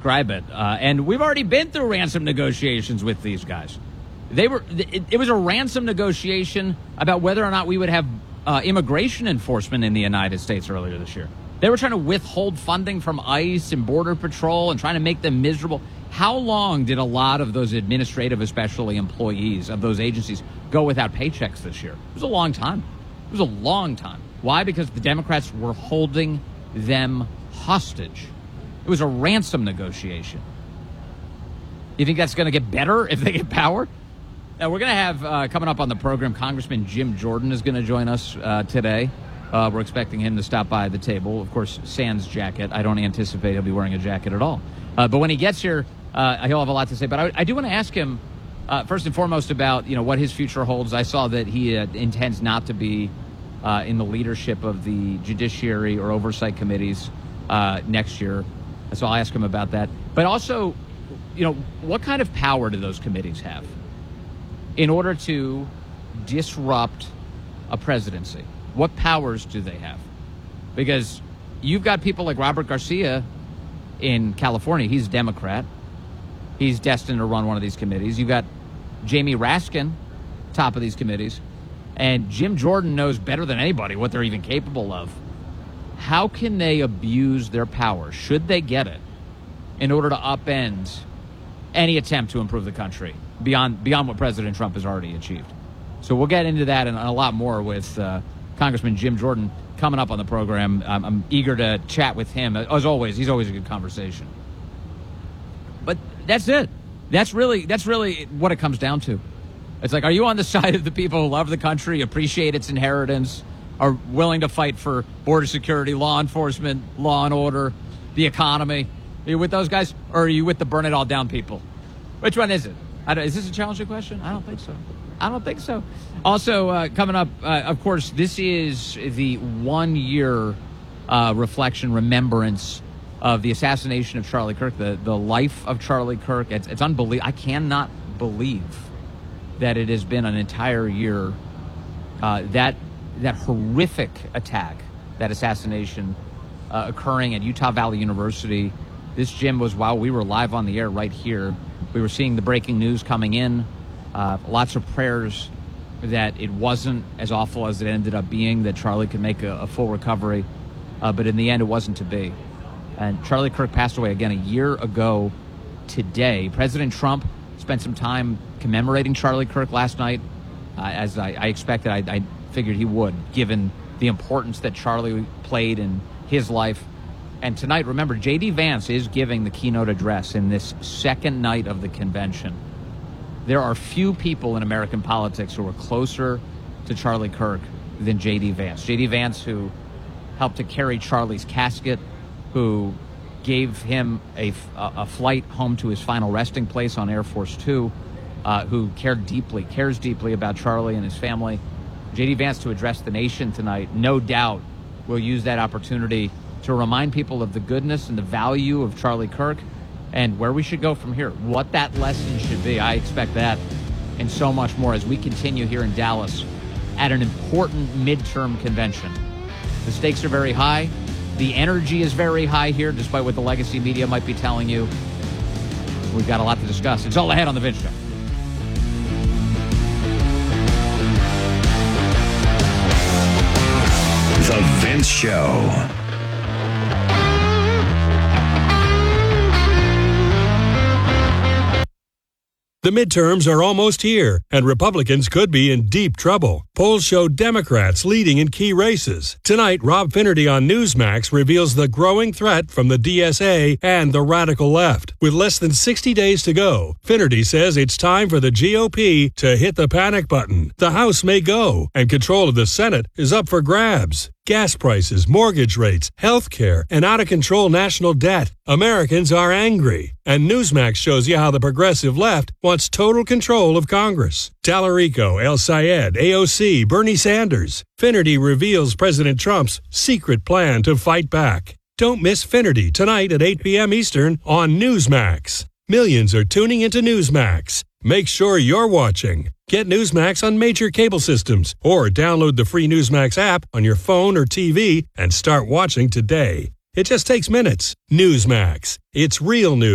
describe it. And we've already been through ransom negotiations with these guys. It was a ransom negotiation about whether or not we would have immigration enforcement in the United States earlier this year. They were trying to withhold funding from ICE and Border Patrol and trying to make them miserable. How long did a lot of those administrative, especially employees of those agencies, go without paychecks this year? It was a long time. It was a long time. Why? Because the Democrats were holding them hostage. It was a ransom negotiation. You think that's going to get better if they get power? Now, we're going to have, coming up on the program, Congressman Jim Jordan is going to join us today. We're expecting him to stop by the table. Of course, sans jacket. I don't anticipate he'll be wearing a jacket at all. But when he gets here, he'll have a lot to say. But I do want to ask him, first and foremost, about what his future holds. I saw that he intends not to be in the leadership of the judiciary or oversight committees next year. So I'll ask him about that. But also, what kind of power do those committees have in order to disrupt a presidency? What powers do they have? Because you've got people like Robert Garcia in California. He's a Democrat. He's destined to run one of these committees. You've got Jamie Raskin, top of these committees. And Jim Jordan knows better than anybody what they're even capable of. How can they abuse their power, should they get it, in order to upend any attempt to improve the country beyond what President Trump has already achieved? So we'll get into that and a lot more with Congressman Jim Jordan coming up on the program. I'm eager to chat with him. As always, he's always a good conversation. But that's it. That's really what it comes down to. It's like, are you on the side of the people who love the country, appreciate its inheritance, are willing to fight for border security, law enforcement, law and order, the economy? Are you with those guys, or are you with the burn it all down people? Which one is it? Is this a challenging question? I don't think so. Also, coming up, of course, this is the 1 year reflection, remembrance of the assassination of Charlie Kirk, the life of Charlie Kirk. It's unbelievable. I cannot believe that it has been an entire year, that horrific attack, that assassination occurring at Utah Valley University. This, Jim, was while we were live on the air right here. We were seeing the breaking news coming in. Lots of prayers that it wasn't as awful as it ended up being, that Charlie could make a full recovery. But in the end, it wasn't to be. And Charlie Kirk passed away again a year ago today. President Trump spent some time commemorating Charlie Kirk last night, as I expected. I figured he would, given the importance that Charlie played in his life. And tonight, remember, J.D. Vance is giving the keynote address in this second night of the convention. There are few people in American politics who are closer to Charlie Kirk than J.D. Vance. J.D. Vance, who helped to carry Charlie's casket, who gave him a flight home to his final resting place on Air Force Two, who cares deeply about Charlie and his family. J.D. Vance, to address the nation tonight, no doubt will use that opportunity to remind people of the goodness and the value of Charlie Kirk and where we should go from here, what that lesson should be. I expect that and so much more as we continue here in Dallas at an important midterm convention. The stakes are very high. The energy is very high here, despite what the legacy media might be telling you. We've got a lot to discuss. It's all ahead on The Vince Show. The Vince Show. The midterms are almost here, and Republicans could be in deep trouble. Polls show Democrats leading in key races. Tonight, Rob Finnerty on Newsmax reveals the growing threat from the DSA and the radical left. With less than 60 days to go, Finnerty says it's time for the GOP to hit the panic button. The House may go, and control of the Senate is up for grabs. Gas prices, mortgage rates, health care, and out-of-control national debt. Americans are angry. And Newsmax shows you how the progressive left wants total control of Congress. Tallarico, El Sayed, AOC, Bernie Sanders. Finnerty reveals President Trump's secret plan to fight back. Don't miss Finnerty tonight at 8 p.m. Eastern on Newsmax. Millions are tuning into Newsmax. Make sure you're watching. Get Newsmax on major cable systems or download the free Newsmax app on your phone or TV and start watching today. It just takes minutes. Newsmax. It's real news.